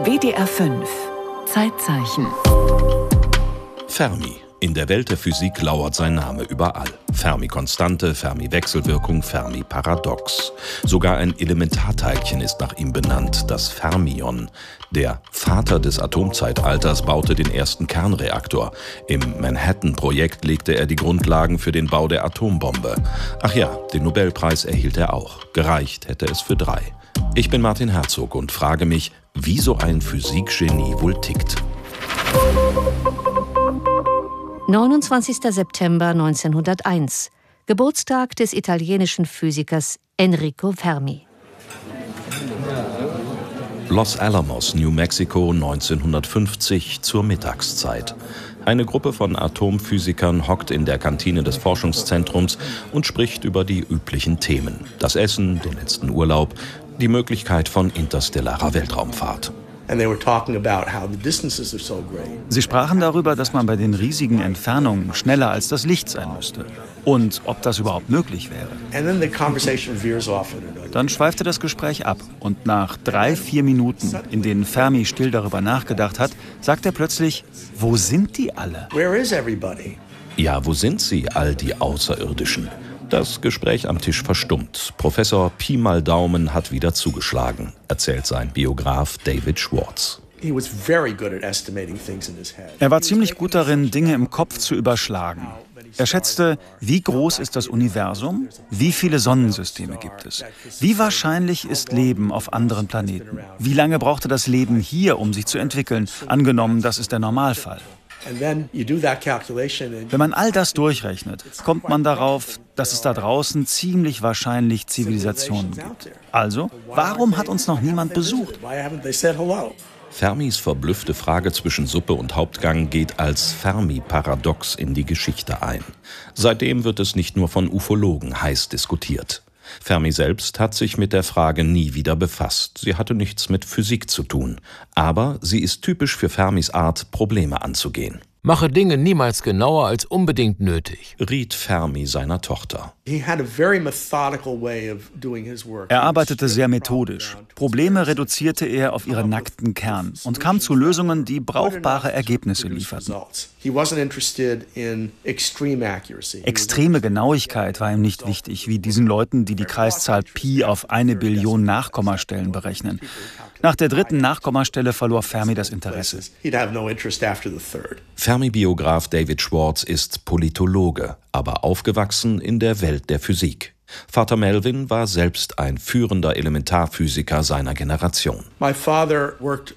WDR 5 Zeitzeichen. Fermi. In der Welt der Physik lauert sein Name überall. Fermi-Konstante, Fermi-Wechselwirkung, Fermi-Paradox. Sogar ein Elementarteilchen ist nach ihm benannt, das Fermion. Der Vater des Atomzeitalters baute den ersten Kernreaktor. Im Manhattan-Projekt legte er die Grundlagen für den Bau der Atombombe. Ach ja, den Nobelpreis erhielt er auch. Gereicht hätte es für 3. Ich bin Martin Herzog und frage mich, wie so ein Physikgenie wohl tickt. 29. September 1901, Geburtstag des italienischen Physikers Enrico Fermi. Los Alamos, New Mexico, 1950 zur Mittagszeit. Eine Gruppe von Atomphysikern hockt in der Kantine des Forschungszentrums und spricht über die üblichen Themen. Das Essen, den letzten Urlaub, die Möglichkeit von interstellarer Weltraumfahrt. Sie sprachen darüber, dass man bei den riesigen Entfernungen schneller als das Licht sein müsste. Und ob das überhaupt möglich wäre. Dann schweifte das Gespräch ab. Und nach 3-4 Minuten, in denen Fermi still darüber nachgedacht hat, sagt er plötzlich, wo sind die alle? Ja, wo sind sie, all die Außerirdischen? Das Gespräch am Tisch verstummt. Professor Pi mal Daumen hat wieder zugeschlagen, erzählt sein Biograf David Schwartz. Er war ziemlich gut darin, Dinge im Kopf zu überschlagen. Er schätzte, wie groß ist das Universum, wie viele Sonnensysteme gibt es, wie wahrscheinlich ist Leben auf anderen Planeten, wie lange brauchte das Leben hier, um sich zu entwickeln, angenommen, das ist der Normalfall. Wenn man all das durchrechnet, kommt man darauf, dass es da draußen ziemlich wahrscheinlich Zivilisationen gibt. Also, warum hat uns noch niemand besucht? Fermis verblüffte Frage zwischen Suppe und Hauptgang geht als Fermi-Paradox in die Geschichte ein. Seitdem wird es nicht nur von Ufologen heiß diskutiert. Fermi selbst hat sich mit der Frage nie wieder befasst. Sie hatte nichts mit Physik zu tun. Aber sie ist typisch für Fermis Art, Probleme anzugehen. Mache Dinge niemals genauer als unbedingt nötig, riet Fermi seiner Tochter. Er arbeitete sehr methodisch. Probleme reduzierte er auf ihren nackten Kern und kam zu Lösungen, die brauchbare Ergebnisse lieferten. Extreme Genauigkeit war ihm nicht wichtig, wie diesen Leuten, die die Kreiszahl Pi auf 1 Billion Nachkommastellen berechnen. Nach der 3. Nachkommastelle verlor Fermi das Interesse. Fermi-Biograf David Schwartz ist Politologe, aber aufgewachsen in der Welt der Physik. Vater Melvin war selbst ein führender Elementarphysiker seiner Generation. Mein Vater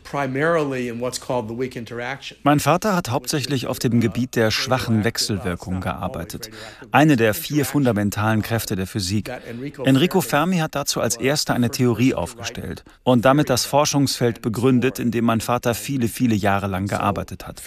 hat hauptsächlich auf dem Gebiet der schwachen Wechselwirkung gearbeitet. Eine der 4 fundamentalen Kräfte der Physik. Enrico Fermi hat dazu als erster eine Theorie aufgestellt und damit das Forschungsfeld begründet, in dem mein Vater viele, viele Jahre lang gearbeitet hat.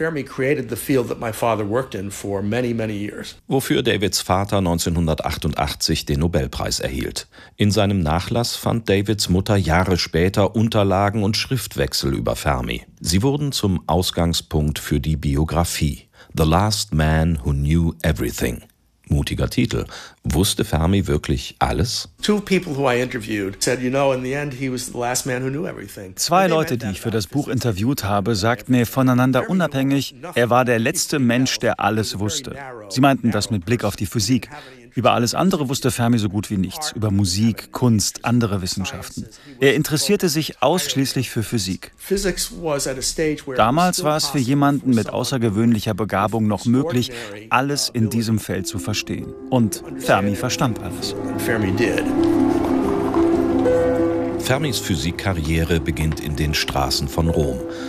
Wofür Davids Vater 1988 den Nobelpreis erhielt. In seinem Nachlass fand Davids Mutter Jahre später Unterlagen und Schriftwechsel über Fermi. Sie wurden zum Ausgangspunkt für die Biografie. The Last Man Who Knew Everything. Mutiger Titel. Wusste Fermi wirklich alles? 2 Leute, die ich für das Buch interviewt habe, sagten mir voneinander unabhängig, er war der letzte Mensch, der alles wusste. Sie meinten das mit Blick auf die Physik. Über alles andere wusste Fermi so gut wie nichts, über Musik, Kunst, andere Wissenschaften. Er interessierte sich ausschließlich für Physik. Damals war es für jemanden mit außergewöhnlicher Begabung noch möglich, alles in diesem Feld zu verstehen. Und Fermi verstand alles. Fermis Physikkarriere beginnt in den Straßen von Rom.